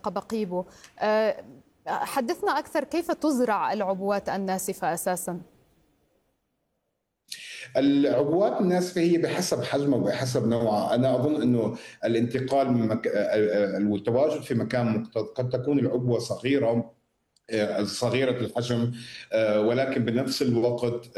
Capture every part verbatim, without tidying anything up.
لقب قيبو. حدثنا أكثر، كيف تزرع العبوات الناسفة أساساً؟ العبوات الناسفة هي بحسب حجمها وبحسب نوعها. أنا أظن أنه الانتقال من مك... التواجد في مكان قد تكون العبوة صغيرة صغيرة الحجم، ولكن بنفس الوقت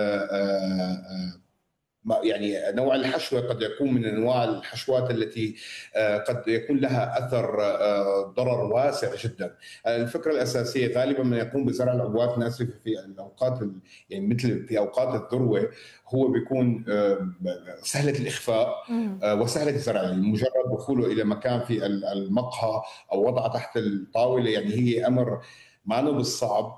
يعني نوع الحشوة قد يكون من أنواع الحشوات التي قد يكون لها أثر ضرر واسع جدا. الفكرة الأساسية غالبا من يقوم بزرع العبوات الناسفة في الأوقات يعني مثل في أوقات الذروة هو بيكون سهلة الإخفاء وسهلة الزرع، يعني مجرد دخوله إلى مكان في المقهى أو وضعه تحت الطاولة يعني هي أمر ما أنه بالصعب،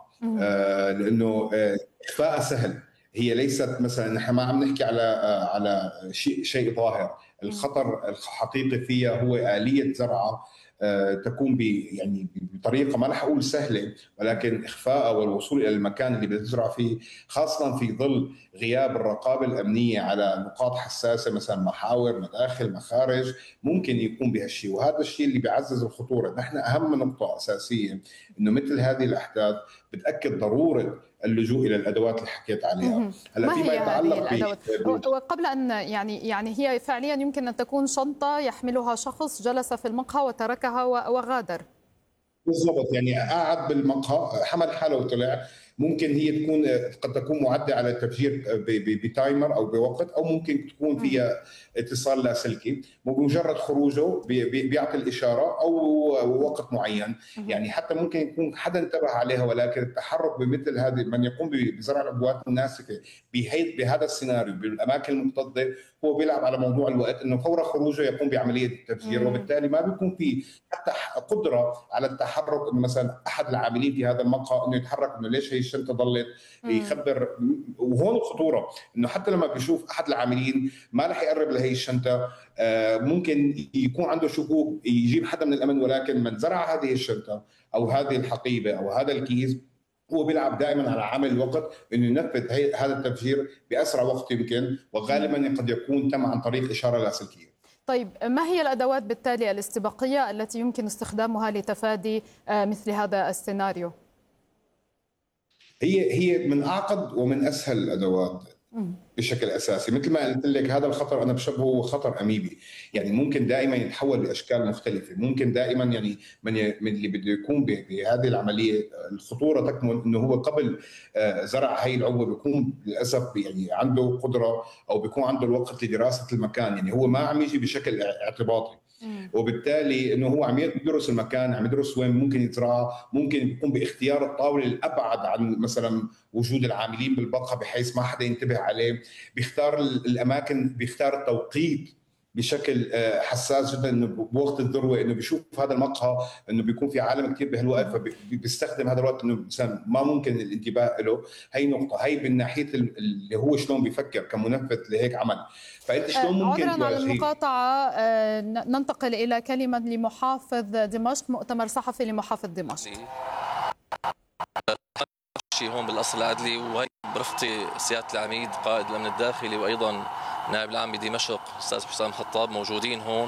لأنه إخفاء سهل. هي ليست مثلا نحن ما عم نحكي على على شيء شيء ظاهر، الخطر الحقيقي فيها هو آلية زرعها تكون ب يعني بطريقه ما رح اقول سهله، ولكن اخفائها والوصول الى المكان اللي بتزرع فيه، خاصه في ظل غياب الرقابه الامنيه على نقاط حساسه مثلا محاور، مداخل، مخارج، ممكن يكون بهالشيء، وهذا الشيء اللي بيعزز الخطوره. نحن اهم نقطه اساسيه انه مثل هذه الاحداث بتاكد ضروره اللجوء الى الادوات اللي حكيت عليها. هلا ما هي هذه الادوات؟ وقبل ان يعني يعني هي فعليا يمكن ان تكون شنطه يحملها شخص جلس في المقهى وتركها وغادر. بالضبط، يعني قاعد بالمقهى حمل حاله وطلع. ممكن هي تكون قد تكون معده على التفجير بتايمر او بوقت، او ممكن تكون فيها اتصال لاسلكي، بمجرد خروجه بيعطي الاشاره او وقت معين. يعني حتى ممكن يكون حدا انتبه عليها، ولكن التحرك بمثل هذه من يقوم بزرع العبوات الناسفه بهذا السيناريو بالاماكن المكتظه هو بيلعب على موضوع الوقت، انه فور خروجه يقوم بعمليه التفجير، وبالتالي ما بيكون في حتى قدره على التحرك. انه مثلا احد العاملين في هذا المقهى انه يتحرك، انه ليش هي الشنطه ضلت، يخبر. وهون الخطوره، انه حتى لما بيشوف احد العاملين ما رح يقرب لهي الشنطه، ممكن يكون عنده شكوك يجيب حدا من الامن، ولكن من زرع هذه الشنطه او هذه الحقيبه او هذا الكيس هو بيلعب دائما على عامل الوقت، انه ينفذ هذا التفجير باسرع وقت يمكن، وغالبا قد يكون تم عن طريق اشاره لاسلكيه. طيب ما هي الادوات بالتالي الاستباقيه التي يمكن استخدامها لتفادي مثل هذا السيناريو؟ هي هي من اعقد ومن اسهل الادوات بشكل اساسي. مثل ما قلت لك هذا الخطر انا بشبهه خطر اميبي، يعني ممكن دائما يتحول لاشكال مختلفه، ممكن دائما يعني من من اللي بده يكون بهذه العمليه الخطوره تكمن انه هو قبل زرع هي العبوه بيكون للاسف يعني عنده قدره او بيكون عنده الوقت لدراسه المكان، يعني هو ما عم يجي بشكل اعتباطي، وبالتالي انه هو عم يدرس المكان، عم يدرس وين ممكن يزرعها، ممكن يكون باختيار الطاوله الابعد عن مثلا وجود العاملين بالبقعه بحيث ما حدا ينتبه عليه، بيختار الاماكن، بيختار التوقيت بشكل حساس جدا، انه بوقت الذروه انه بيشوف هذا المقهى انه بيكون في عالم كثير بهالوقت، فبيستخدم هذا الوقت انه مثلا ما ممكن الانتباه له. هي نقطه، هي من ناحيه اللي هو شلون بيفكر كمنفذ لهيك عمل. فانت شلون ممكن عذرا على المقاطعه ننتقل الى كلمه لمحافظ دمشق، مؤتمر صحفي لمحافظ دمشق. شيء هون بالقصر العدلي، وهي برفتي سياده العميد قائد الامن الداخلي وايضا نائب العام بدمشق استاذ حسام خطاب موجودين هون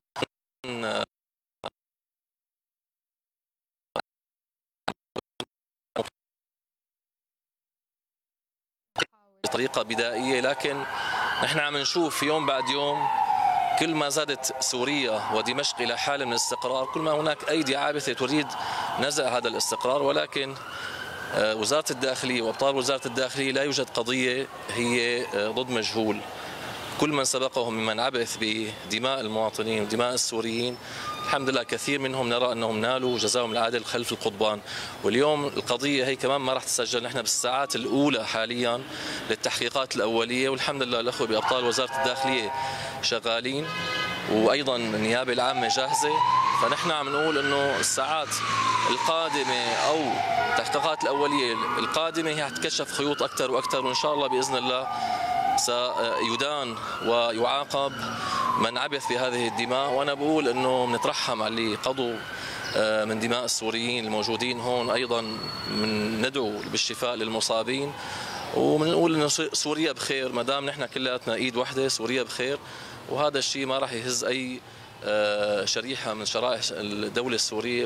بطريقه بدائيه، لكن نحن عم نشوف يوم بعد يوم كل ما زادت سوريا ودمشق الى حاله من الاستقرار، كل ما هناك ايدي عابثه تريد نزع هذا الاستقرار، ولكن وزاره الداخليه وابطال وزاره الداخليه لا يوجد قضيه هي ضد مجهول. كل من سبقهم ممن عبث بدماء المواطنين ودماء السوريين الحمد لله كثير منهم نرى انهم نالوا جزاهم العادل خلف القضبان، واليوم القضيه هي كمان ما راح تسجل. نحن بالساعات الاولى حاليا للتحقيقات الاوليه، والحمد لله الاخوه بابطال وزاره الداخليه شغالين، وايضا النيابه العامه جاهزه. فنحن عم نقول انه الساعات القادمه او التحقيقات الاوليه القادمه هي حتكشف خيوط اكثر واكثر، وان شاء الله باذن الله سيدان ويعاقب من عبث بهذه الدماء. وانا بقول انه بنترحم على اللي قضوا من دماء السوريين الموجودين هون، ايضا من ندعو بالشفاء للمصابين، وبنقول انه سوريا بخير، ما دام نحن كلياتنا ايد واحده سوريا بخير، وهذا الشيء ما راح يهز اي شريحه من شرائح الدوله السوريه.